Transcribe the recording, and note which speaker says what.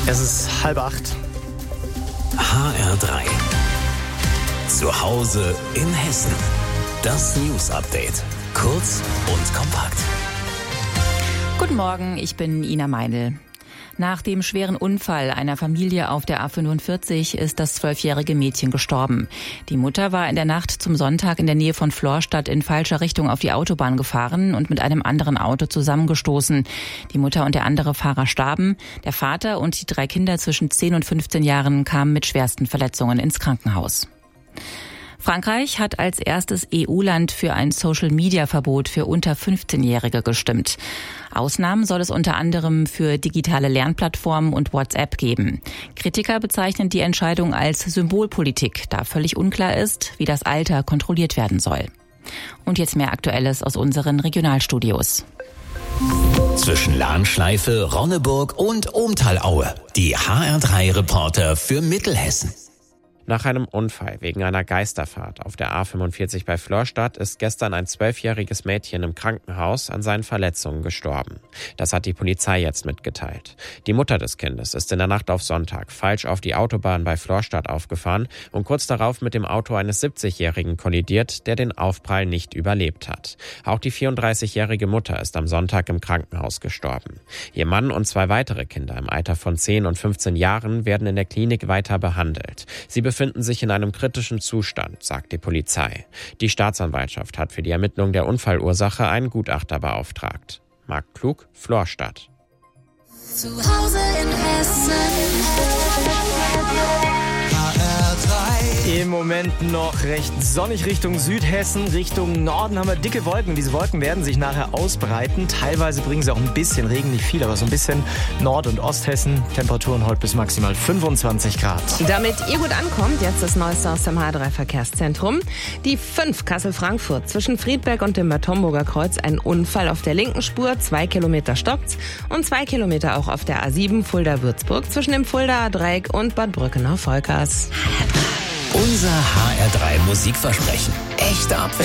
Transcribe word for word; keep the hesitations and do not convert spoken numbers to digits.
Speaker 1: Es ist halb acht.
Speaker 2: H R drei. Zu Hause in Hessen. Das News Update. Kurz und kompakt.
Speaker 3: Guten Morgen, ich bin Ina Meinl. Nach dem schweren Unfall einer Familie auf der A fünfundvierzig ist das zwölfjährige Mädchen gestorben. Die Mutter war in der Nacht zum Sonntag in der Nähe von Florstadt in falscher Richtung auf die Autobahn gefahren und mit einem anderen Auto zusammengestoßen. Die Mutter und der andere Fahrer starben. Der Vater und die drei Kinder zwischen zehn und fünfzehn Jahren kamen mit schwersten Verletzungen ins Krankenhaus. Frankreich hat als erstes E U-Land für ein Social-Media-Verbot für unter fünfzehnjährige gestimmt. Ausnahmen soll es unter anderem für digitale Lernplattformen und WhatsApp geben. Kritiker bezeichnen die Entscheidung als Symbolpolitik, da völlig unklar ist, wie das Alter kontrolliert werden soll. Und jetzt mehr Aktuelles aus unseren Regionalstudios.
Speaker 2: Zwischen Lahnschleife, Ronneburg und Ohmtalaue. Die H R drei Reporter für Mittelhessen.
Speaker 4: Nach einem Unfall wegen einer Geisterfahrt auf der A fünfundvierzig bei Florstadt ist gestern ein zwölfjähriges Mädchen im Krankenhaus an seinen Verletzungen gestorben. Das hat die Polizei jetzt mitgeteilt. Die Mutter des Kindes ist in der Nacht auf Sonntag falsch auf die Autobahn bei Florstadt aufgefahren und kurz darauf mit dem Auto eines siebzigjährigen kollidiert, der den Aufprall nicht überlebt hat. Auch die vierunddreißigjährige Mutter ist am Sonntag im Krankenhaus gestorben. Ihr Mann und zwei weitere Kinder im Alter von zehn und fünfzehn Jahren werden in der Klinik weiter behandelt. Sie befinden sich in einem kritischen Zustand, sagt die Polizei. Die Staatsanwaltschaft hat für die Ermittlung der Unfallursache einen Gutachter beauftragt. Marc Klug, Florstadt.
Speaker 5: Zu Hause in Hessen.
Speaker 1: Im Moment noch recht sonnig Richtung Südhessen. Richtung Norden haben wir dicke Wolken. Diese Wolken werden sich nachher ausbreiten. Teilweise bringen sie auch ein bisschen Regen, nicht viel, aber so ein bisschen. Nord- und Osthessen. Temperaturen heute bis maximal fünfundzwanzig Grad.
Speaker 6: Damit ihr gut ankommt, jetzt das Neueste aus dem H R drei Verkehrszentrum. Die fünf Kassel-Frankfurt zwischen Friedberg und dem Bad Homburger Kreuz. Ein Unfall auf der linken Spur. Zwei Kilometer stockt's. Und zwei Kilometer auch auf der A sieben Fulda-Würzburg zwischen dem Fuldaer Dreieck und Bad Brückenau-Volkers.
Speaker 2: Unser H R drei Musikversprechen. Echte Abwechslung.